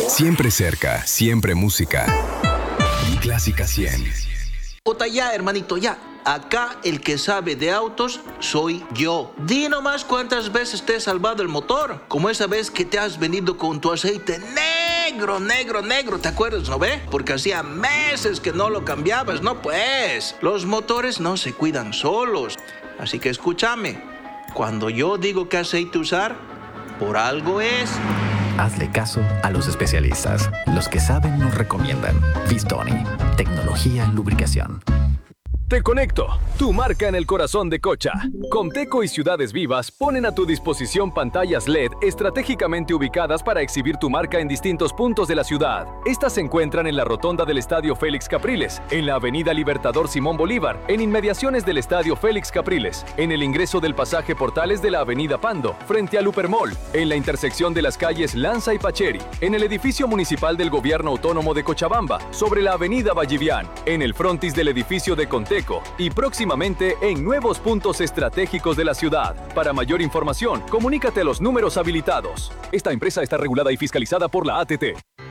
Siempre cerca, siempre música. Clásica 100. Ota ya, hermanito, ya. Acá el que sabe de autos soy yo. Di nomás cuántas veces te he salvado el motor. Como esa vez que te has venido con tu aceite negro, ¿te acuerdas, no ve? Porque hacía meses que no lo cambiabas, ¿no? Pues, los motores no se cuidan solos. Así que escúchame, cuando yo digo qué aceite usar, por algo es. Hazle caso a los especialistas. Los que saben nos recomiendan. Vistoni, tecnología en lubricación. Te conecto, tu marca en el corazón de Cocha. Comteco y Ciudades Vivas ponen a tu disposición pantallas LED estratégicamente ubicadas para exhibir tu marca en distintos puntos de la ciudad. Estas se encuentran en la rotonda del Estadio Félix Capriles, en la avenida Libertador Simón Bolívar, en inmediaciones del Estadio Félix Capriles, en el ingreso del pasaje Portales de la avenida Pando, frente al Upermall, en la intersección de las calles Lanza y Pacheri, en el edificio municipal del Gobierno Autónomo de Cochabamba, sobre la avenida Vallivian, en el frontis del edificio de Comteco y próximamente en nuevos puntos estratégicos de la ciudad. Para mayor información, comunícate a los números habilitados. Esta empresa está regulada y fiscalizada por la ATT.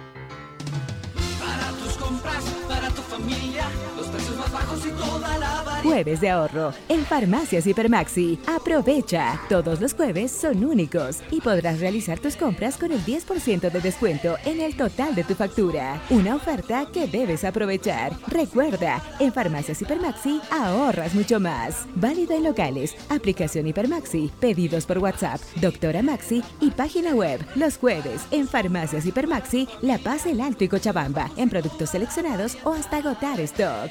Para tus compras, para tu familia, los precios más bajos y toda la variedad. Jueves de ahorro en Farmacias Hipermaxi. Aprovecha. Todos los jueves son únicos y podrás realizar tus compras con el 10% de descuento en el total de tu factura. Una oferta que debes aprovechar. Recuerda, en Farmacias Hipermaxi ahorras mucho más. Válido en locales, aplicación Hipermaxi, pedidos por WhatsApp, Doctora Maxi y página web. Los jueves en Farmacias Hipermaxi, La Paz, El Alto y Cochabamba, en productos seleccionados o hasta agotar stock.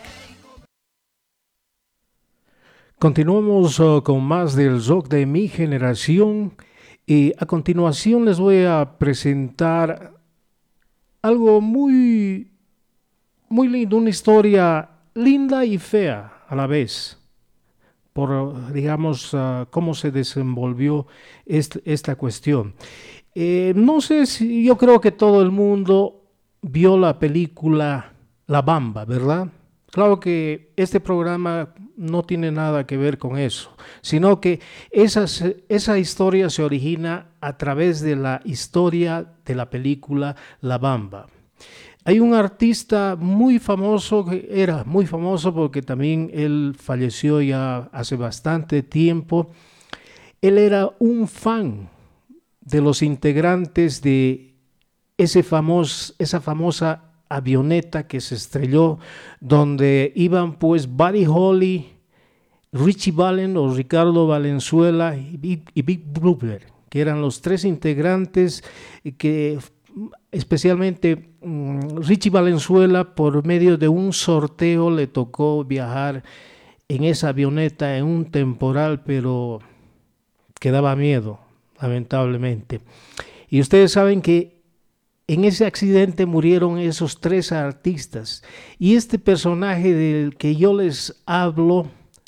Continuamos con más del rock de mi generación y a continuación les voy a presentar algo muy lindo, una historia linda y fea a la vez, por digamos cómo se desenvolvió esta cuestión. No sé si yo creo que todo el mundo vio la película La Bamba, ¿verdad? Claro que este programa no tiene nada que ver con eso, sino que esa historia se origina a través de la historia de la película La Bamba. Hay un artista muy famoso, que era muy famoso porque también él falleció ya hace bastante tiempo. Él era un fan de los integrantes de esa famosa avioneta que se estrelló, donde iban pues Buddy Holly, Richie Valens o Ricardo Valenzuela y Big Blooper, que eran los tres integrantes que especialmente Richie Valenzuela, por medio de un sorteo le tocó viajar en esa avioneta en un temporal, pero que daba miedo, lamentablemente. Y ustedes saben que en ese accidente murieron esos tres artistas. Y este personaje del que yo les hablo,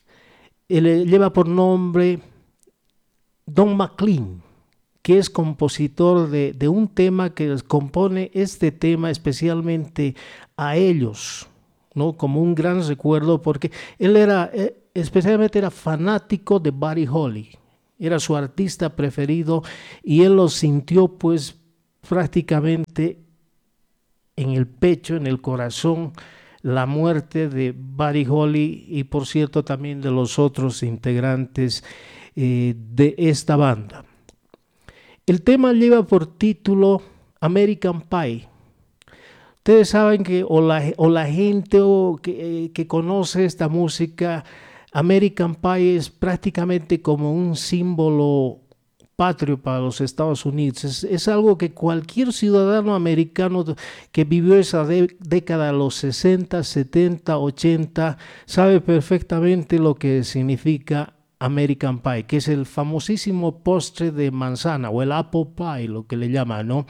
él lleva por nombre Don McLean, que es compositor de un tema que les compone este tema especialmente a ellos, ¿no? Como un gran recuerdo, porque él especialmente era fanático de Buddy Holly, era su artista preferido y él lo sintió pues prácticamente en el pecho, en el corazón, la muerte de Buddy Holly y por cierto también de los otros integrantes de esta banda. El tema lleva por título American Pie. Ustedes saben que o la gente que conoce esta música, American Pie es prácticamente como un símbolo patrio para los Estados Unidos. Es algo que cualquier ciudadano americano que vivió esa década, los 60, 70, 80, sabe perfectamente lo que significa American Pie, que es el famosísimo postre de manzana o el apple pie, lo que le llaman, ¿no?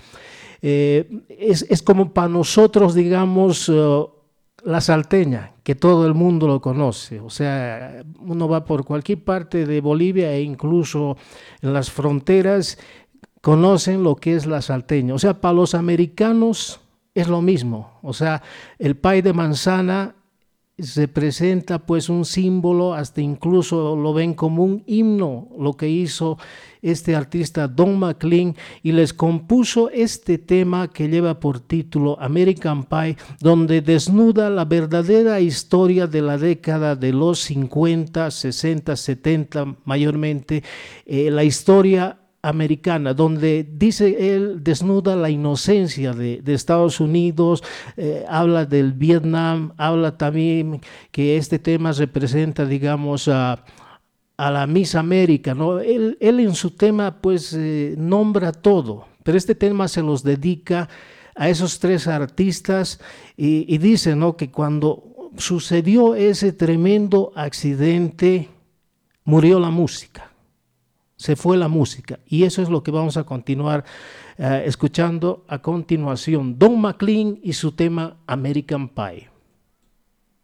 Es como para nosotros, digamos, la salteña, que todo el mundo lo conoce. O sea, uno va por cualquier parte de Bolivia e incluso en las fronteras conocen lo que es la salteña. O sea, para los americanos es lo mismo. O sea, el pie de manzana se presenta pues un símbolo, hasta incluso lo ven como un himno, lo que hizo este artista Don McLean, y les compuso este tema que lleva por título American Pie, donde desnuda la verdadera historia de la década de los 50, 60, 70 mayormente, la historia americana, donde dice él, desnuda la inocencia de Estados Unidos, habla del Vietnam, habla también que este tema representa, digamos, a la Miss América, ¿no? Él en su tema pues nombra todo, pero este tema se los dedica a esos tres artistas y dice, ¿no?, que cuando sucedió ese tremendo accidente murió la música. Se fue la música, y eso es lo que vamos a continuar escuchando a continuación. Don McLean y su tema American Pie.